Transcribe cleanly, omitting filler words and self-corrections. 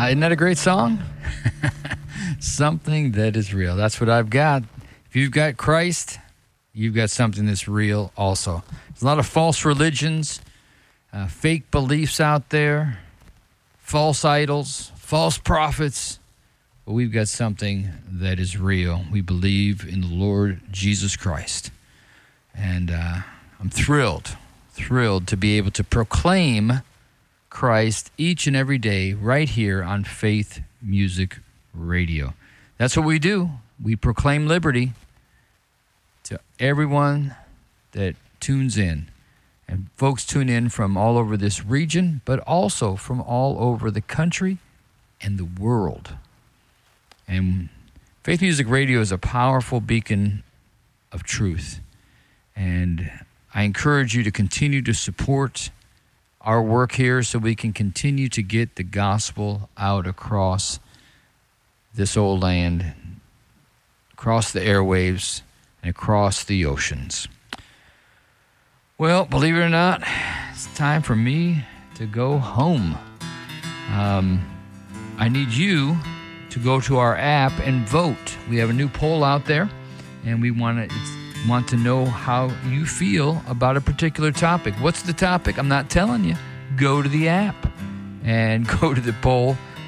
Isn't that a great song? Something that is real. That's what I've got. If you've got Christ, you've got something that's real also. There's a lot of false religions, fake beliefs out there, false idols, false prophets. But we've got something that is real. We believe in the Lord Jesus Christ. And I'm thrilled to be able to proclaim Christ each and every day right here on Faith Music Radio. That's what we do. We proclaim liberty to everyone that tunes in. And folks tune in from all over this region, but also from all over the country and the world. And Faith Music Radio is a powerful beacon of truth. And I encourage you to continue to support our work here so we can continue to get the gospel out across this old land, across the airwaves, and across the oceans. Well, believe it or not, it's time for me to go home. I need you to go to our app and vote. We have a new poll out there, and we want to know how you feel about a particular topic. What's the topic? I'm not telling you. Go to the app and go to the poll